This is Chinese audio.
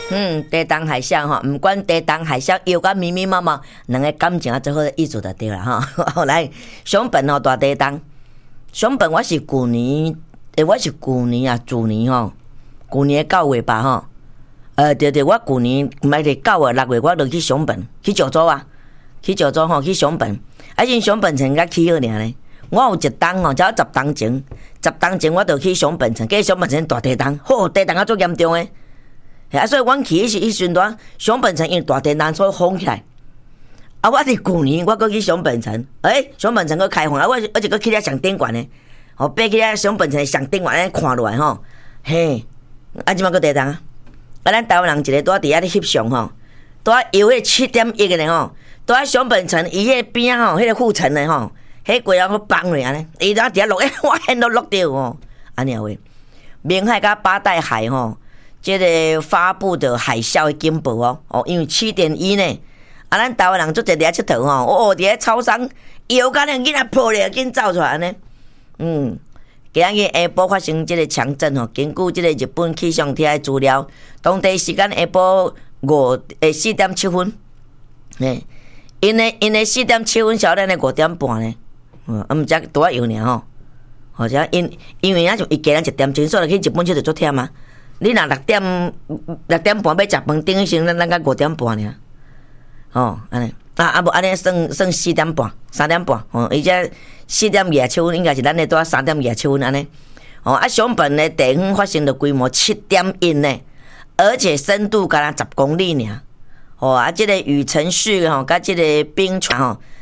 地动海象吼，毋管地动海象，又甲密密麻麻，两个感情最好的意思就对啦吼。后来上本吼大地动，上本我是旧年主年吼，旧年9月吧吼。对，我旧年毋係伫9月6月，我就去上本去石洲啊，去石洲吼去上本，因上本城甲起好尔咧。我有一冬吼，只有10冬前我就去上本城，结果上本城大地动，地动啊足严重诶。所以阮去迄时阵，上本城因大地动所以封起来。我伫旧年我搁去上本城，上本城搁开放我就搁去遐上顶悬诶，爬去遐上本城上顶悬安尼看落来吼，即摆搁地动啊！咱台湾人一个住伫遐咧翕相吼，住游迄7.1个吼，住喺上本城伊迄边吼，迄个护城诶吼，迄几啊个放咧安尼，伊伫遐录，我现都录着吼，安尼话，明海甲八代海吼。这个发布的海啸的警报因为7.1呢，咱台湾人做一伫遐佚佗吼，伫遐超商摇甲咧囡仔抱咧，紧走出来安尼。今日下晡发生这个强震吼，根据这个日本气象厅的资料，当地时间下晡4.7分，因的4.7分小咱的5点半呢，毋知多少摇尔吼，或者因为就伊家咱1点钟，所以去日本去就足忝啊。你若6點半要食飯，頂先咱甲5點半爾，安尼無安尼算4點半、3點半，而且4.27分應該是咱的多3.27分安尼，上本的地方發生的規模7.1呢，而且深度敢若10公里爾，這個雨城市甲這個冰川